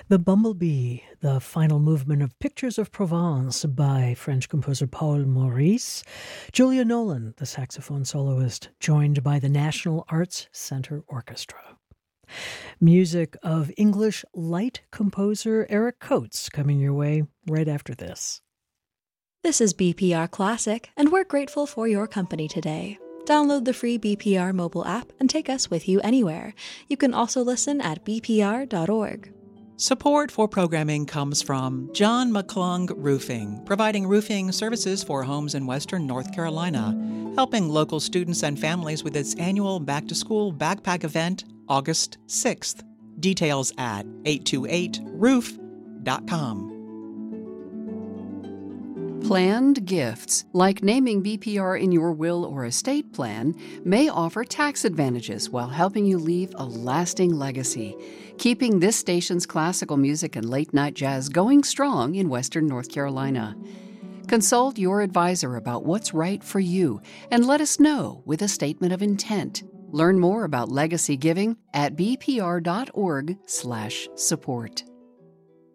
The Bumblebee, the final movement of Pictures of Provence by French composer Paul Maurice. Julia Nolan, the saxophone soloist, joined by the National Arts Center Orchestra. Music of English light composer Eric Coates coming your way right after this. This is BPR Classic, and we're grateful for your company today. Download the free BPR mobile app and take us with you anywhere. You can also listen at bpr.org. Support for programming comes from John McClung Roofing, providing roofing services for homes in western North Carolina, helping local students and families with its annual back-to-school backpack event, August 6th. Details at 828roof.com. Planned gifts, like naming BPR in your will or estate plan, may offer tax advantages while helping you leave a lasting legacy, keeping this station's classical music and late-night jazz going strong in Western North Carolina. Consult your advisor about what's right for you and let us know with a statement of intent. Learn more about legacy giving at bpr.org/support.